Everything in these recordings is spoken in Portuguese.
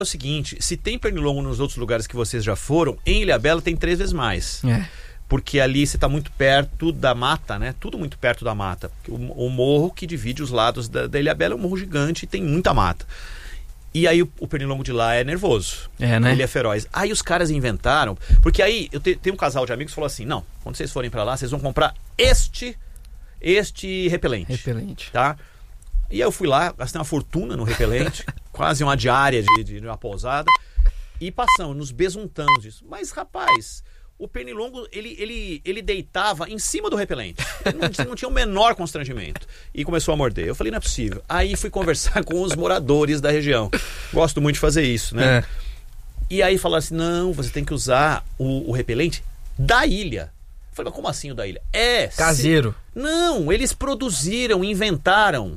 o seguinte, se tem pernilongo nos outros lugares que vocês já foram, em Ilhabela tem 3 vezes mais. Porque ali você está muito perto da mata, né? Tudo muito perto da mata. O morro que divide os lados da Ilhabela é um morro gigante e tem muita mata. E aí o pernilongo de lá é nervoso. Né? Ele é feroz. Aí os caras inventaram... Porque aí eu tenho um casal de amigos que falou assim, não, quando vocês forem para lá, vocês vão comprar este repelente. Tá? E aí eu fui lá, gastei uma fortuna no repelente, quase uma diária de uma pousada, e passamos, nos besuntamos disso. Mas, rapaz, o pernilongo, ele deitava em cima do repelente. Ele não tinha o menor constrangimento. E começou a morder. Eu falei, não é possível. Aí fui conversar com os moradores da região. Gosto muito de fazer isso, né? E aí falaram assim, não, você tem que usar o repelente da ilha. Eu falei, mas como assim o da ilha? Caseiro. Não, eles produziram, inventaram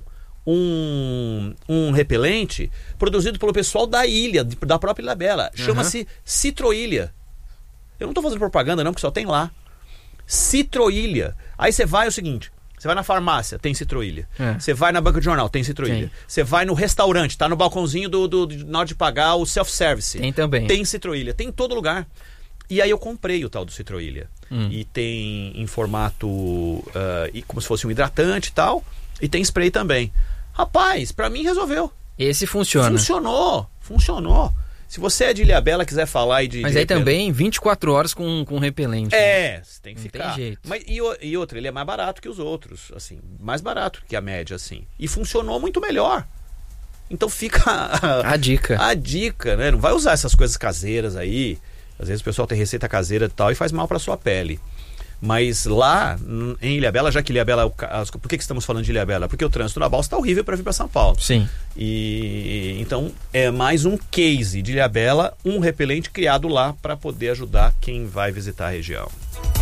um repelente produzido pelo pessoal da ilha, da própria Ilhabela. Chama-se Citroilha. Eu não estou fazendo propaganda não, porque só tem lá. Citroilha. Aí você vai, é o seguinte, você vai na farmácia, tem Citroilha. Você vai na banca de jornal, tem Citroilha. Você vai no restaurante, tá no balcãozinho na hora de pagar o self-service. Tem também. Tem Citroilha, tem em todo lugar. E aí eu comprei o tal do Citroilha. E tem em formato, como se fosse um hidratante e tal. E tem spray também. Rapaz, pra mim resolveu. Esse funciona. Funcionou. Se você é de Ilhabela, quiser falar Mas aí também 24 horas com repelente. Você tem que não ficar. Tem jeito. Mas, e outra, ele é mais barato que os outros, assim. Mais barato que a média, assim. E funcionou muito melhor. Então fica a dica. A dica, né? Não vai usar essas coisas caseiras aí. Às vezes o pessoal tem receita caseira e tal e faz mal pra sua pele. Mas lá em Ilhabela, já que Ilhabela... Por que estamos falando de Ilhabela? Porque o trânsito na balsa está horrível para vir para São Paulo. Sim. E então é mais um case de Ilhabela, um repelente criado lá para poder ajudar quem vai visitar a região.